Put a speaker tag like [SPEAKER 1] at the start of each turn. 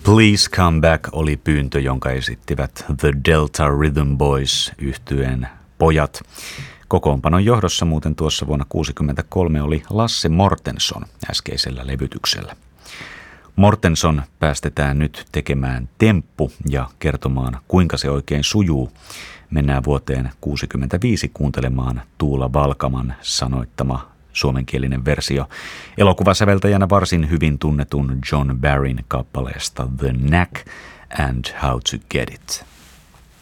[SPEAKER 1] Please Come Back oli pyyntö, jonka esittivät The Delta Rhythm Boys -yhtyeen pojat. Kokoonpanon johdossa muuten tuossa vuonna 1963 oli Lasse Mortenson äskeisellä levytyksellä. Mortenson päästetään nyt tekemään temppu ja kertomaan, kuinka se oikein sujuu. Mennään vuoteen 1965 kuuntelemaan Tuula Valkaman sanoittama suomenkielinen versio elokuvasäveltäjänä varsin hyvin tunnetun John Barryn kappaleesta The Knack and How to Get It.